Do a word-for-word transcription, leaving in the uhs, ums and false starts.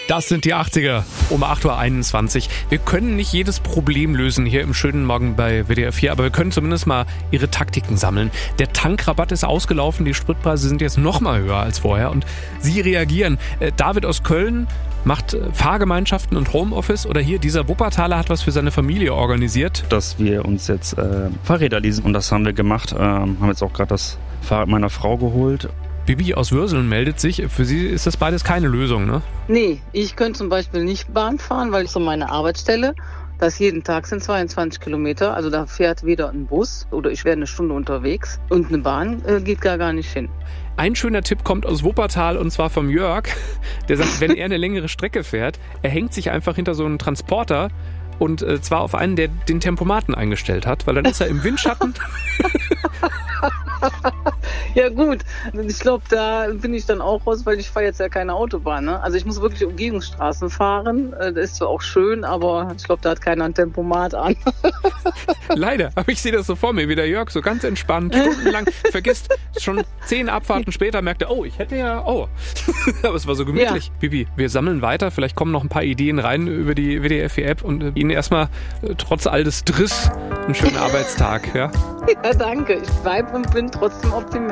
Das sind die achtziger um acht Uhr einundzwanzig. Wir können nicht jedes Problem lösen hier im schönen Morgen bei W D R vier, aber wir können zumindest mal Ihre Taktiken sammeln. Der Tankrabatt ist ausgelaufen, die Spritpreise sind jetzt noch mal höher als vorher und Sie reagieren. Äh, David aus Köln macht Fahrgemeinschaften und Homeoffice oder hier dieser Wuppertaler hat was für seine Familie organisiert. Dass wir uns jetzt äh, Fahrräder leasen und das haben wir gemacht. Ähm, haben jetzt auch gerade das Fahrrad meiner Frau geholt. Bibi aus Würseln meldet sich. Für sie ist das beides keine Lösung, ne? Nee, ich könnte zum Beispiel nicht Bahn fahren, weil ich so meine Arbeitsstelle, das jeden Tag sind zweiundzwanzig Kilometer, also da fährt weder ein Bus oder ich wäre eine Stunde unterwegs und eine Bahn äh, geht gar, gar nicht hin. Ein schöner Tipp kommt aus Wuppertal und zwar vom Jörg. Der sagt, wenn er eine längere Strecke fährt, er hängt sich einfach hinter so einen Transporter und äh, zwar auf einen, der den Tempomaten eingestellt hat, weil dann ist er im Windschatten. Ja gut, ich glaube, da bin ich dann auch raus, weil ich fahre jetzt ja keine Autobahn. Ne? Also ich muss wirklich Umgehungsstraßen fahren. Das ist zwar auch schön, aber ich glaube, da hat keiner ein Tempomat an. Leider, aber ich sehe das so vor mir, wie der Jörg so ganz entspannt, stundenlang, vergisst, schon zehn Abfahrten später merkt er, oh, ich hätte ja, oh. Aber es war so gemütlich. Ja. Bibi, wir sammeln weiter, vielleicht kommen noch ein paar Ideen rein über die W D R vier App und äh, Ihnen erstmal äh, trotz all des Driss einen schönen Arbeitstag. Ja, ja danke. Ich bleibe und bin trotzdem optimistisch.